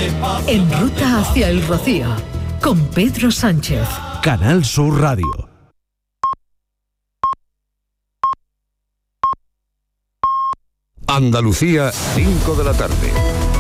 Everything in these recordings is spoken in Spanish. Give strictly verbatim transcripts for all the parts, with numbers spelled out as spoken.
En ruta hacia el Rocío, con Pedro Sánchez. Canal Sur Radio. Andalucía, cinco de la tarde.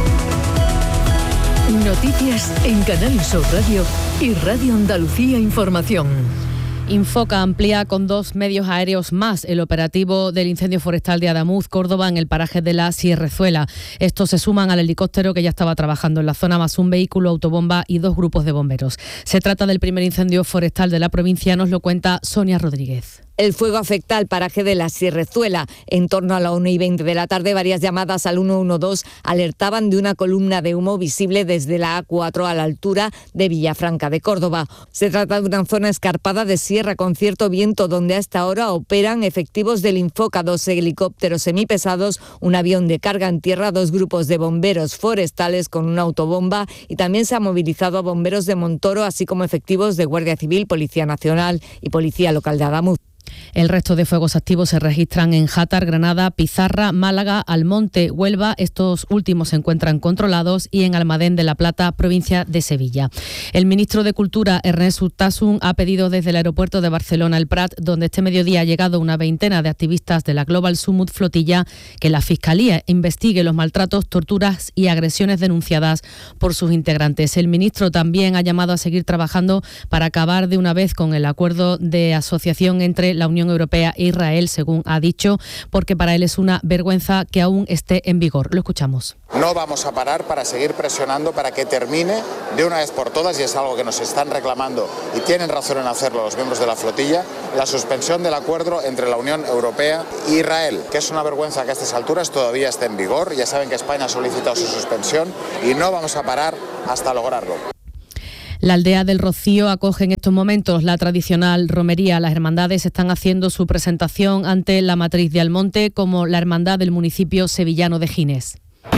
Noticias en Canal Sur Radio y Radio Andalucía Información. Infoca amplía con dos medios aéreos más el operativo del incendio forestal de Adamuz, Córdoba, en el paraje de la Sierrezuela. Estos se suman al helicóptero que ya estaba trabajando en la zona, más un vehículo autobomba y dos grupos de bomberos. Se trata del primer incendio forestal de la provincia, nos lo cuenta Sonia Rodríguez. El fuego afecta al paraje de la Sierrezuela. En torno a la una y veinte de la tarde, varias llamadas al uno uno dos alertaban de una columna de humo visible desde la A cuatro a la altura de Villafranca de Córdoba. Se trata de una zona escarpada de sierra con cierto viento, donde a esta hora operan efectivos del Infoca, dos helicópteros semipesados, un avión de carga en tierra, dos grupos de bomberos forestales con una autobomba, y también se ha movilizado a bomberos de Montoro, así como efectivos de Guardia Civil, Policía Nacional y Policía Local de Adamuz. El resto de fuegos activos se registran en Játar, Granada, Pizarra, Málaga, Almonte, Huelva. Estos últimos se encuentran controlados, y en Almadén de la Plata, provincia de Sevilla. El ministro de Cultura, Ernest Urtasun, ha pedido desde el aeropuerto de Barcelona El Prat, donde este mediodía ha llegado una veintena de activistas de la Global Summit Flotilla, que la Fiscalía investigue los maltratos, torturas y agresiones denunciadas por sus integrantes. El ministro también ha llamado a seguir trabajando para acabar de una vez con el acuerdo de asociación entre la Unión Europea e Israel, según ha dicho, porque para él es una vergüenza que aún esté en vigor. Lo escuchamos. No vamos a parar para seguir presionando para que termine de una vez por todas, y es algo que nos están reclamando y tienen razón en hacerlo los miembros de la flotilla, la suspensión del acuerdo entre la Unión Europea e Israel, que es una vergüenza que a estas alturas todavía esté en vigor. Ya saben que España ha solicitado su suspensión y no vamos a parar hasta lograrlo. La aldea del Rocío acoge en estos momentos la tradicional romería. Las hermandades están haciendo su presentación ante la matriz de Almonte, como la hermandad del municipio sevillano de Gines.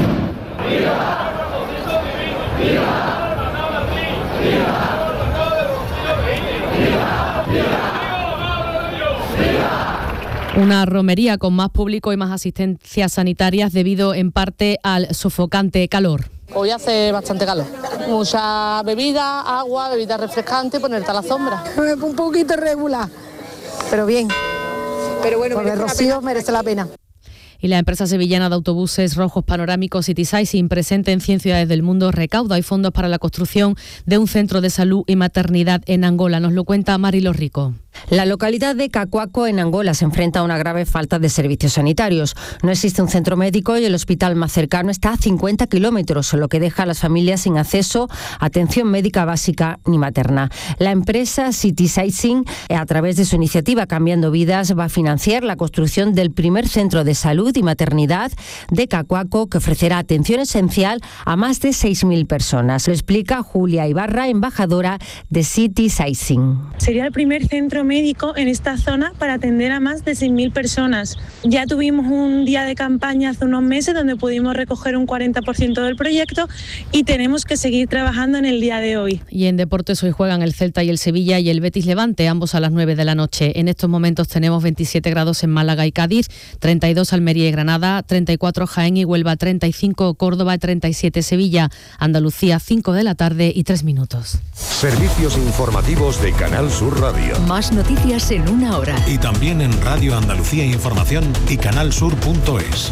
Una romería con más público y más asistencias sanitarias debido en parte al sofocante calor. Hoy hace bastante calor. Mucha bebida, agua, bebida refrescante, ponerte a la sombra. Un poquito regular, pero bien. Pero bueno, por el Rocío merece la pena. Y la empresa sevillana de autobuses rojos panorámicos Citysizing, presente en cien ciudades del mundo, recauda hoy fondos para la construcción de un centro de salud y maternidad en Angola. Nos lo cuenta Marilo Rico. La localidad de Cacuaco, en Angola, se enfrenta a una grave falta de servicios sanitarios. No existe un centro médico y el hospital más cercano está a cincuenta kilómetros, lo que deja a las familias sin acceso a atención médica básica ni materna. La empresa Citysizing, a través de su iniciativa Cambiando Vidas, va a financiar la construcción del primer centro de salud y maternidad de Cacuaco, que ofrecerá atención esencial a más de seis mil personas. Lo explica Julia Ibarra, embajadora de Citysizing. Sería el primer centro médico en esta zona para atender a más de seis mil personas. Ya tuvimos un día de campaña hace unos meses donde pudimos recoger un cuarenta por ciento del proyecto, y tenemos que seguir trabajando en el día de hoy. Y en deportes hoy juegan el Celta y el Sevilla y el Betis Levante, ambos a las nueve de la noche. En estos momentos tenemos veintisiete grados en Málaga y Cádiz, treinta y dos Almería y Granada, treinta y cuatro Jaén y Huelva, treinta y cinco Córdoba, treinta y siete Sevilla. Andalucía, cinco de la tarde y tres minutos. Servicios informativos de Canal Sur Radio. Más noticias en una hora. Y también en Radio Andalucía Información y canalsur punto es.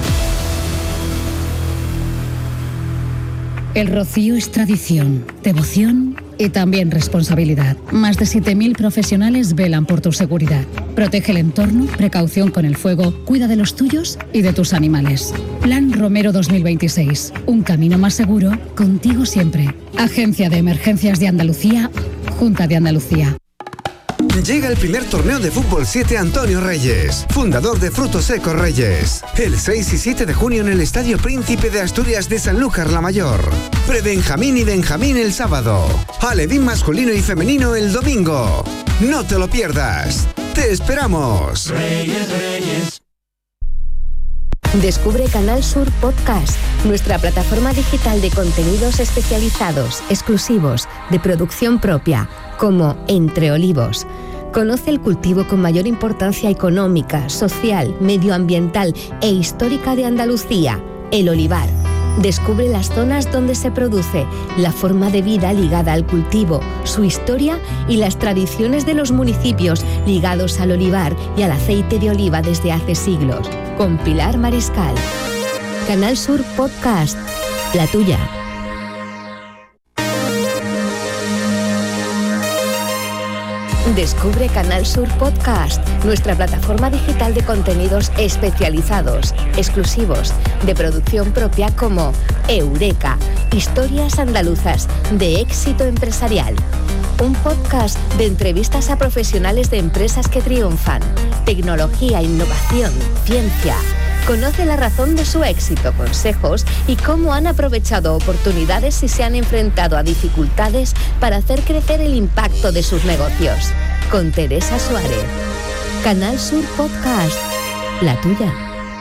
El Rocío es tradición, devoción y también responsabilidad. Más de siete mil profesionales velan por tu seguridad. Protege el entorno, precaución con el fuego, cuida de los tuyos y de tus animales. Plan Romero dos mil veintiséis. Un camino más seguro, contigo siempre. Agencia de Emergencias de Andalucía, Junta de Andalucía. Llega el primer torneo de fútbol siete Antonio Reyes, fundador de Frutos Secos Reyes. El seis y siete de junio en el Estadio Príncipe de Asturias de Sanlúcar la Mayor. Pre-Benjamín y Benjamín el sábado. Alevín masculino y femenino el domingo. No te lo pierdas. ¡Te esperamos! Reyes, Reyes. Descubre Canal Sur Podcast, nuestra plataforma digital de contenidos especializados, exclusivos, de producción propia, como Entre Olivos. Conoce el cultivo con mayor importancia económica, social, medioambiental e histórica de Andalucía, el olivar. Descubre las zonas donde se produce, la forma de vida ligada al cultivo, su historia y las tradiciones de los municipios ligados al olivar y al aceite de oliva desde hace siglos. Con Pilar Mariscal. Canal Sur Podcast. La tuya. Descubre Canal Sur Podcast, nuestra plataforma digital de contenidos especializados, exclusivos, de producción propia como Eureka, historias andaluzas de éxito empresarial. Un podcast de entrevistas a profesionales de empresas que triunfan, tecnología, innovación, ciencia. Conoce la razón de su éxito, consejos y cómo han aprovechado oportunidades y se han enfrentado a dificultades para hacer crecer el impacto de sus negocios. Con Teresa Suárez. Canal Sur Podcast. La tuya.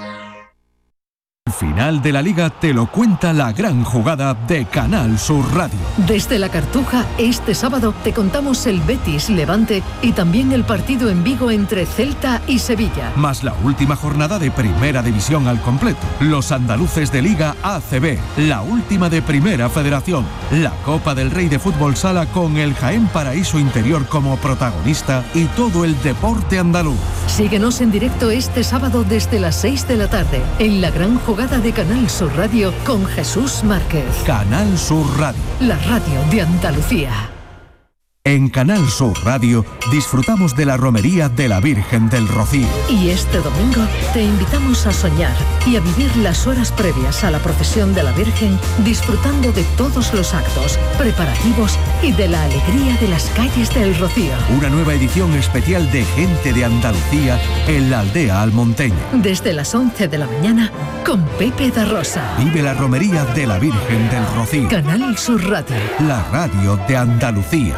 Final de la Liga te lo cuenta la gran jugada de Canal Sur Radio. Desde la Cartuja, este sábado te contamos el Betis Levante y también el partido en Vigo entre Celta y Sevilla. Más la última jornada de Primera División al completo. Los andaluces de Liga A C B, la última de Primera Federación. La Copa del Rey de Fútbol Sala con el Jaén Paraíso Interior como protagonista y todo el deporte andaluz. Síguenos en directo este sábado desde las seis de la tarde en la gran jugada de Canal Sur Radio con Jesús Márquez. Canal Sur Radio. La radio de Andalucía. En Canal Sur Radio disfrutamos de la romería de la Virgen del Rocío. Y este domingo te invitamos a soñar y a vivir las horas previas a la procesión de la Virgen, disfrutando de todos los actos, preparativos y de la alegría de las calles del Rocío. Una nueva edición especial de Gente de Andalucía en la aldea almonteña. Desde las once de la mañana con Pepe da Rosa. Vive la romería de la Virgen del Rocío. Canal Sur Radio. La radio de Andalucía.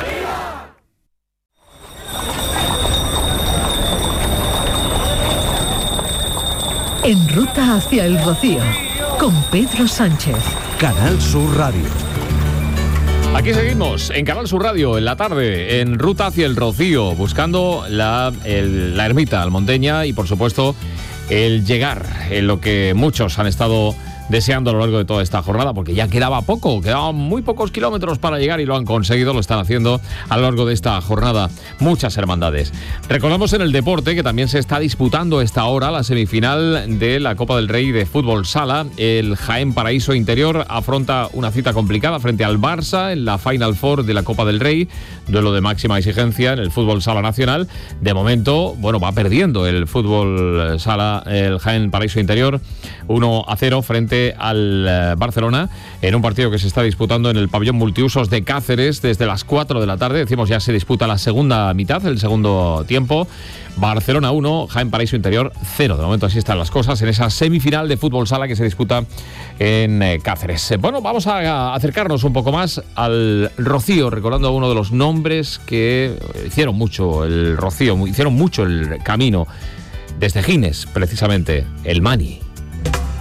En ruta hacia el Rocío, con Pedro Sánchez. Canal Sur Radio. Aquí seguimos, en Canal Sur Radio, en la tarde, en ruta hacia el Rocío, buscando la, el, la ermita almonteña y, por supuesto, el llegar, en lo que muchos han estado deseando a lo largo de toda esta jornada, porque ya quedaba poco, quedaban muy pocos kilómetros para llegar y lo han conseguido, lo están haciendo a lo largo de esta jornada muchas hermandades. Recordamos en el deporte que también se está disputando esta hora la semifinal de la Copa del Rey de Fútbol Sala. El Jaén Paraíso Interior afronta una cita complicada frente al Barça en la Final Four de la Copa del Rey, duelo de máxima exigencia en el Fútbol Sala Nacional. De momento, bueno, va perdiendo el Fútbol Sala, el Jaén Paraíso Interior, uno a cero frente al Barcelona en un partido que se está disputando en el pabellón multiusos de Cáceres desde las cuatro de la tarde. Decimos, ya se disputa la segunda mitad, el segundo tiempo. Barcelona uno, Jaén Paraíso Interior cero. De momento así están las cosas en esa semifinal de fútbol sala que se disputa en eh, Cáceres. Bueno, vamos a acercarnos un poco más al Rocío, recordando a uno de los nombres que hicieron mucho el Rocío, hicieron mucho el camino desde Gines, precisamente, el Mani.